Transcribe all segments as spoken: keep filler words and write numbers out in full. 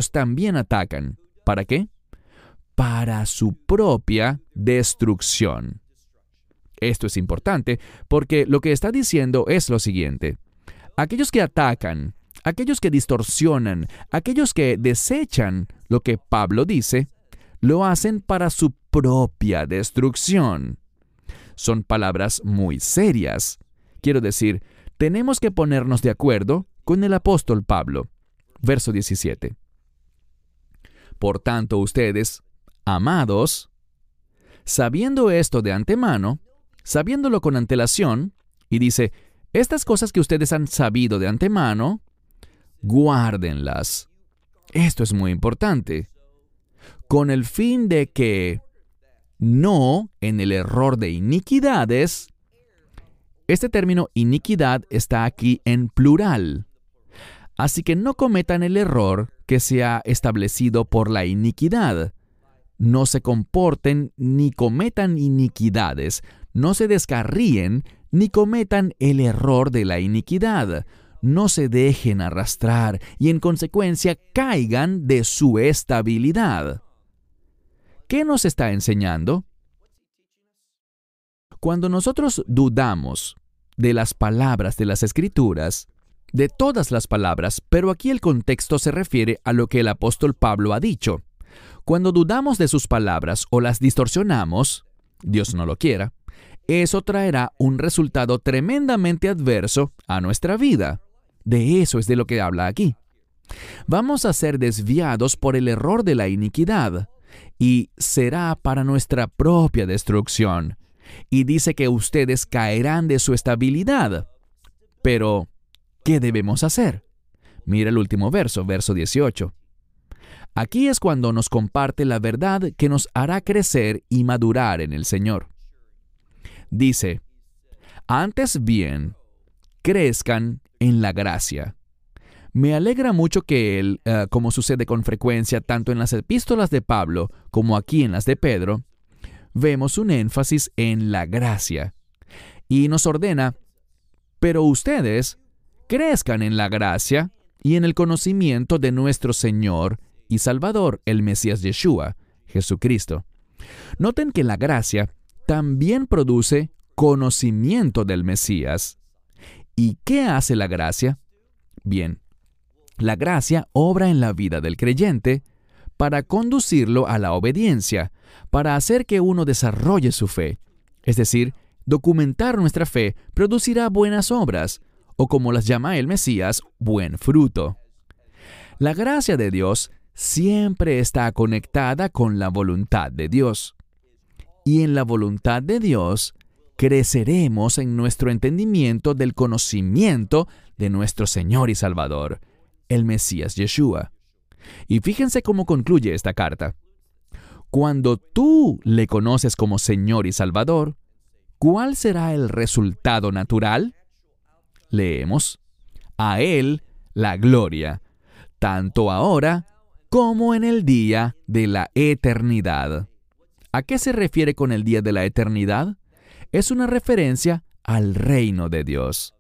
ellos también atacan. ¿Para qué? Para su propia destrucción. Esto es importante porque lo que está diciendo es lo siguiente. Aquellos que atacan, aquellos que distorsionan, aquellos que desechan lo que Pablo dice, lo hacen para su propia destrucción. Son palabras muy serias. Quiero decir, tenemos que ponernos de acuerdo con el apóstol Pablo. Verso diecisiete. Por tanto, ustedes, amados, sabiendo esto de antemano, sabiéndolo con antelación, y dice, estas cosas que ustedes han sabido de antemano, guárdenlas. Esto es muy importante. Con el fin de que no en el error de iniquidades. Este término iniquidad está aquí en plural. Así que no cometan el error que se ha establecido por la iniquidad. No se comporten ni cometan iniquidades. No se descarríen ni cometan el error de la iniquidad. No se dejen arrastrar y en consecuencia caigan de su estabilidad. ¿Qué nos está enseñando? Cuando nosotros dudamos de las palabras de las Escrituras, de todas las palabras, pero aquí el contexto se refiere a lo que el apóstol Pablo ha dicho. Cuando dudamos de sus palabras o las distorsionamos, Dios no lo quiera, eso traerá un resultado tremendamente adverso a nuestra vida. De eso es de lo que habla aquí. Vamos a ser desviados por el error de la iniquidad, y será para nuestra propia destrucción. Y dice que ustedes caerán de su estabilidad. Pero, ¿qué debemos hacer? Mira el último verso, verso dieciocho. Aquí es cuando nos comparte la verdad que nos hará crecer y madurar en el Señor. Dice, antes bien, crezcan en la gracia. Me alegra mucho que él, uh, como sucede con frecuencia tanto en las epístolas de Pablo como aquí en las de Pedro, vemos un énfasis en la gracia. Y nos ordena, pero ustedes crezcan en la gracia y en el conocimiento de nuestro Señor y Salvador, el Mesías Yeshua, Jesucristo. Noten que la gracia también produce conocimiento del Mesías. ¿Y qué hace la gracia? Bien, la gracia obra en la vida del creyente para conducirlo a la obediencia, para hacer que uno desarrolle su fe. Es decir, documentar nuestra fe producirá buenas obras, o como las llama el Mesías, buen fruto. La gracia de Dios siempre está conectada con la voluntad de Dios. Y en la voluntad de Dios, creceremos en nuestro entendimiento del conocimiento de nuestro Señor y Salvador, el Mesías Yeshua. Y fíjense cómo concluye esta carta. Cuando tú le conoces como Señor y Salvador, ¿cuál será el resultado natural? Leemos, a Él la gloria, tanto ahora como en el día de la eternidad. ¿A qué se refiere con el día de la eternidad? Es una referencia al reino de Dios.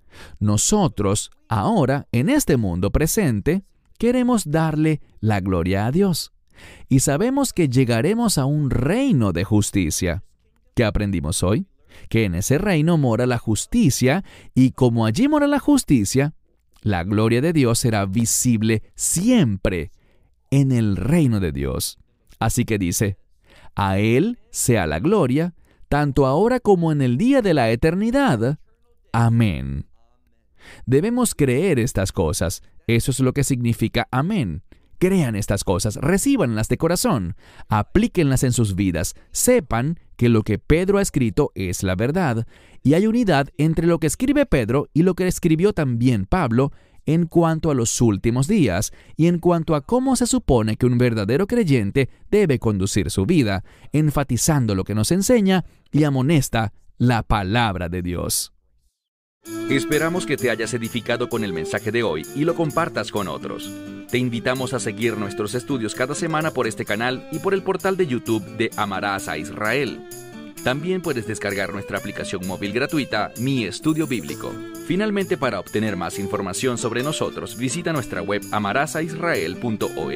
Nosotros, ahora, en este mundo presente, queremos darle la gloria a Dios. Y sabemos que llegaremos a un reino de justicia. ¿Qué aprendimos hoy? Que en ese reino mora la justicia, y como allí mora la justicia, la gloria de Dios será visible siempre en el reino de Dios. Así que dice, a Él sea la gloria, tanto ahora como en el día de la eternidad. Amén. Debemos creer estas cosas. Eso es lo que significa amén. Crean estas cosas, recíbanlas de corazón, aplíquenlas en sus vidas, sepan que lo que Pedro ha escrito es la verdad, y hay unidad entre lo que escribe Pedro y lo que escribió también Pablo en cuanto a los últimos días y en cuanto a cómo se supone que un verdadero creyente debe conducir su vida, enfatizando lo que nos enseña y amonesta la palabra de Dios. Esperamos que te hayas edificado con el mensaje de hoy y lo compartas con otros. Te invitamos a seguir nuestros estudios cada semana por este canal y por el portal de YouTube de Amarás a Israel. También puedes descargar nuestra aplicación móvil gratuita, Mi Estudio Bíblico. Finalmente, para obtener más información sobre nosotros, visita nuestra web amarás a israel punto org.